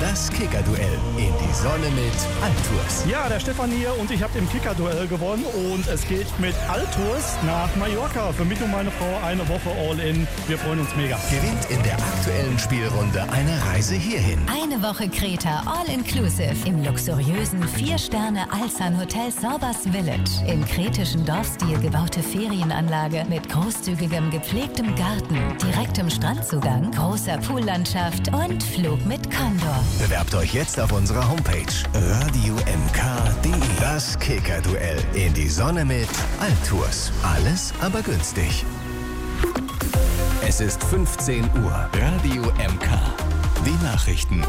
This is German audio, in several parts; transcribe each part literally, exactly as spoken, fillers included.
Das Kicker-Duell in die Sonne mit Altours. Ja, der Stefan hier und ich habe im Kicker-Duell gewonnen und es geht mit Altours nach Mallorca. Für mich und meine Frau eine Woche All-In. Wir freuen uns mega. Gewinnt in der aktuellen Spielrunde eine Reise hierhin. Eine Woche Kreta All-Inclusive im luxuriösen vier-Sterne-Alzan-Hotel Sorbas Village. Im kretischen Dorfstil gebaute Ferienanlage mit großzügigem gepflegtem Garten, direktem Strandzugang, großer Poollandschaft und Flug mit Condor. Bewerbt euch jetzt auf unserer Homepage radio m k punkt d e. Das Kicker-Duell in die Sonne mit Altours. Alles aber günstig. Es ist fünfzehn Uhr. Radio M K. Die Nachrichten.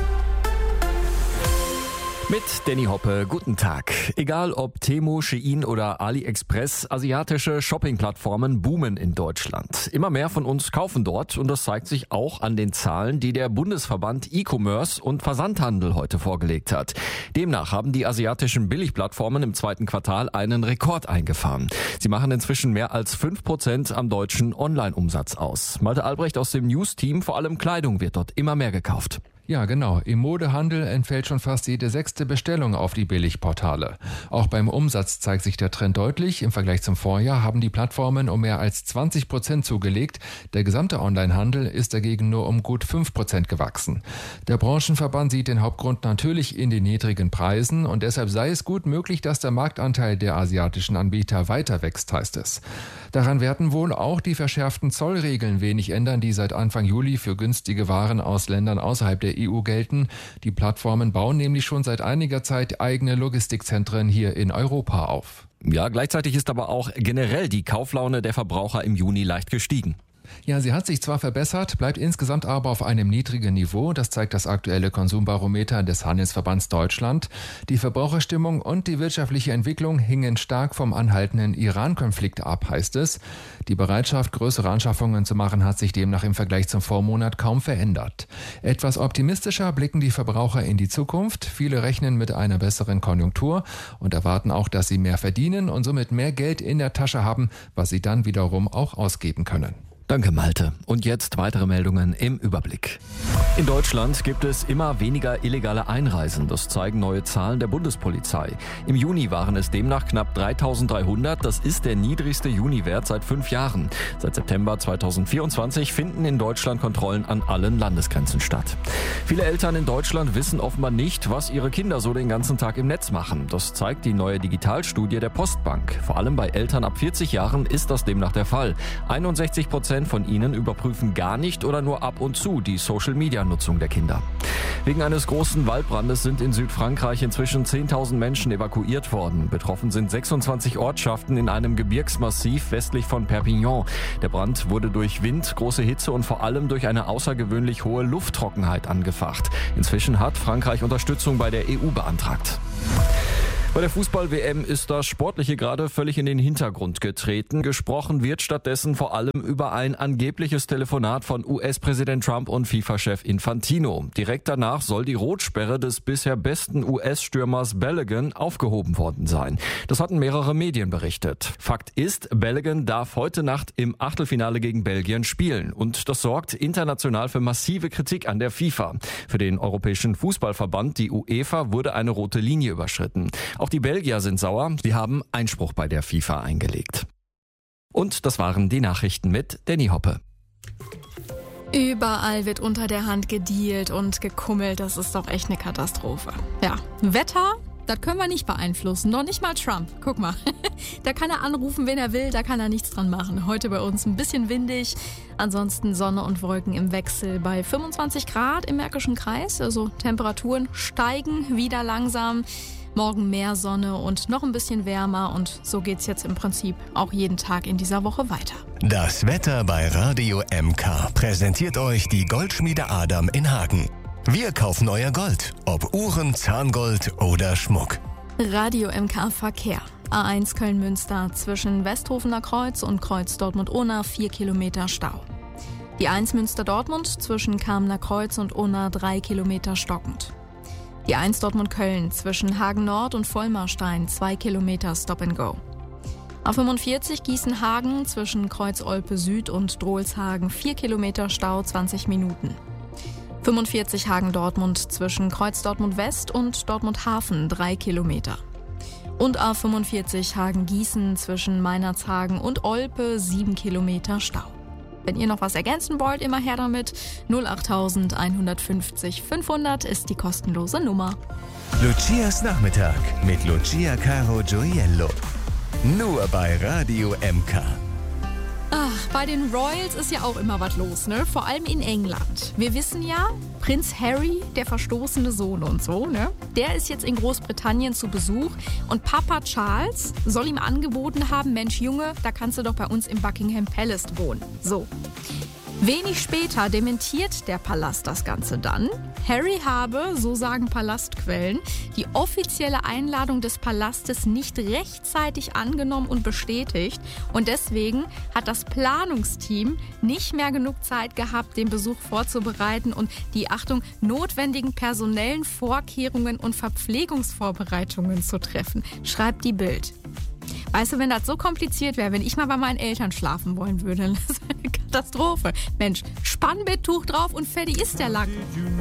Mit Danny Hoppe, guten Tag. Egal ob Temu, Shein oder AliExpress, asiatische Shopping-Plattformen boomen in Deutschland. Immer mehr von uns kaufen dort und das zeigt sich auch an den Zahlen, die der Bundesverband E-Commerce und Versandhandel heute vorgelegt hat. Demnach haben die asiatischen Billigplattformen im zweiten Quartal einen Rekord eingefahren. Sie machen inzwischen mehr als fünf Prozent am deutschen Online-Umsatz aus. Malte Albrecht aus dem News-Team, vor allem Kleidung wird dort immer mehr gekauft. Ja, genau. Im Modehandel entfällt schon fast jede sechste Bestellung auf die Billigportale. Auch beim Umsatz zeigt sich der Trend deutlich. Im Vergleich zum Vorjahr haben die Plattformen um mehr als zwanzig Prozent zugelegt. Der gesamte Onlinehandel ist dagegen nur um gut fünf Prozent gewachsen. Der Branchenverband sieht den Hauptgrund natürlich in den niedrigen Preisen und deshalb sei es gut möglich, dass der Marktanteil der asiatischen Anbieter weiter wächst, heißt es. Daran werden wohl auch die verschärften Zollregeln wenig ändern, die seit Anfang Juli für günstige Waren aus Ländern außerhalb der E U gelten. Die Plattformen bauen nämlich schon seit einiger Zeit eigene Logistikzentren hier in Europa auf. Ja, gleichzeitig ist aber auch generell die Kauflaune der Verbraucher im Juni leicht gestiegen. Ja, sie hat sich zwar verbessert, bleibt insgesamt aber auf einem niedrigen Niveau. Das zeigt das aktuelle Konsumbarometer des Handelsverbands Deutschland. Die Verbraucherstimmung und die wirtschaftliche Entwicklung hingen stark vom anhaltenden Iran-Konflikt ab, heißt es. Die Bereitschaft, größere Anschaffungen zu machen, hat sich demnach im Vergleich zum Vormonat kaum verändert. Etwas optimistischer blicken die Verbraucher in die Zukunft. Viele rechnen mit einer besseren Konjunktur und erwarten auch, dass sie mehr verdienen und somit mehr Geld in der Tasche haben, was sie dann wiederum auch ausgeben können. Danke, Malte. Und jetzt weitere Meldungen im Überblick. In Deutschland gibt es immer weniger illegale Einreisen. Das zeigen neue Zahlen der Bundespolizei. Im Juni waren es demnach knapp dreitausenddreihundert. Das ist der niedrigste Juniwert seit fünf Jahren. Seit September zweitausendvierundzwanzig finden in Deutschland Kontrollen an allen Landesgrenzen statt. Viele Eltern in Deutschland wissen offenbar nicht, was ihre Kinder so den ganzen Tag im Netz machen. Das zeigt die neue Digitalstudie der Postbank. Vor allem bei Eltern ab vierzig Jahren ist das demnach der Fall. einundsechzig Prozent von ihnen überprüfen gar nicht oder nur ab und zu die Social-Media-Nutzung der Kinder. Wegen eines großen Waldbrandes sind in Südfrankreich inzwischen zehntausend Menschen evakuiert worden. Betroffen sind sechsundzwanzig Ortschaften in einem Gebirgsmassiv westlich von Perpignan. Der Brand wurde durch Wind, große Hitze und vor allem durch eine außergewöhnlich hohe Lufttrockenheit angefacht. Inzwischen hat Frankreich Unterstützung bei der E U beantragt. Bei der Fußball-W M ist das Sportliche gerade völlig in den Hintergrund getreten. Gesprochen wird stattdessen vor allem über ein angebliches Telefonat von U S-Präsident Trump und FIFA-Chef Infantino. Direkt danach soll die Rotsperre des bisher besten U S-Stürmers Balogun aufgehoben worden sein. Das hatten mehrere Medien berichtet. Fakt ist, Balogun darf heute Nacht im Achtelfinale gegen Belgien spielen. Und das sorgt international für massive Kritik an der FIFA. Für den Europäischen Fußballverband, die UEFA, wurde eine rote Linie überschritten. Auch die Belgier sind sauer. Sie haben Einspruch bei der FIFA eingelegt. Und das waren die Nachrichten mit Danny Hoppe. Überall wird unter der Hand gedealt und gekummelt. Das ist doch echt eine Katastrophe. Ja, Wetter, das können wir nicht beeinflussen. Noch nicht mal Trump. Guck mal, da kann er anrufen, wen er will. Da kann er nichts dran machen. Heute bei uns ein bisschen windig. Ansonsten Sonne und Wolken im Wechsel bei fünfundzwanzig Grad im Märkischen Kreis. Also Temperaturen steigen wieder langsam. Morgen mehr Sonne und noch ein bisschen wärmer und so geht's jetzt im Prinzip auch jeden Tag in dieser Woche weiter. Das Wetter bei Radio M K präsentiert euch die Goldschmiede Adam in Hagen. Wir kaufen euer Gold, ob Uhren, Zahngold oder Schmuck. Radio M K Verkehr. A eins Köln-Münster zwischen Westhofener Kreuz und Kreuz Dortmund-Unna vier Kilometer Stau. Die eins Münster-Dortmund zwischen Kamener Kreuz und Unna drei Kilometer stockend. Die eins Dortmund-Köln zwischen Hagen-Nord und Vollmarstein zwei Kilometer Stop and Go. A fünfundvierzig Gießen-Hagen zwischen Kreuz-Olpe Süd und Drohlshagen vier Kilometer Stau zwanzig Minuten. fünfundvierzig Hagen-Dortmund zwischen Kreuz Dortmund-West und Dortmund-Hafen, drei Kilometer. Und A fünfundvierzig Hagen-Gießen zwischen Meinerzhagen und Olpe, sieben Kilometer Stau. Wenn ihr noch was ergänzen wollt, immer her damit. null acht eins fünfzig fünfhundert ist die kostenlose Nummer. Lucias Nachmittag mit Lucia Caro Gioiello. Nur bei Radio M K. Ach, bei den Royals ist ja auch immer was los, ne? Vor allem in England. Wir wissen ja, Prinz Harry, der verstoßene Sohn und so, ne? Der ist jetzt in Großbritannien zu Besuch und Papa Charles soll ihm angeboten haben, Mensch Junge, da kannst du doch bei uns im Buckingham Palace wohnen. So. Wenig später dementiert der Palast das Ganze dann. Harry habe, so sagen Palastquellen, die offizielle Einladung des Palastes nicht rechtzeitig angenommen und bestätigt. Und deswegen hat das Planungsteam nicht mehr genug Zeit gehabt, den Besuch vorzubereiten und die, Achtung, notwendigen personellen Vorkehrungen und Verpflegungsvorbereitungen zu treffen, schreibt die Bild. Weißt du, wenn das so kompliziert wäre, wenn ich mal bei meinen Eltern schlafen wollen würde, dann ist das eine Katastrophe. Mensch, Spannbetttuch drauf und fertig ist der Lack.